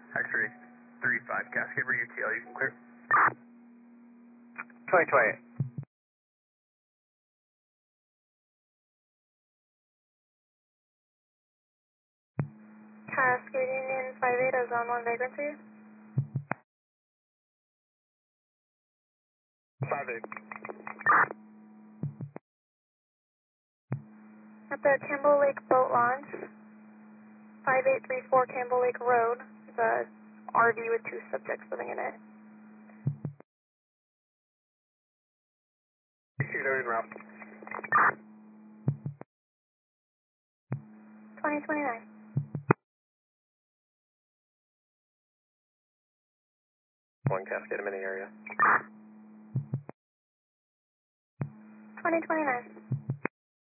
X-ray 35, Cascade for UTL, you can clear. 2020. Cascade Union 58 is on 1 vagrancy. 58. At the Campbell Lake Boat Launch, 5834 Campbell Lake Road, the RV with 2 subjects living in it. Exceeded route. 2029. One Cascade, mini area. 2029.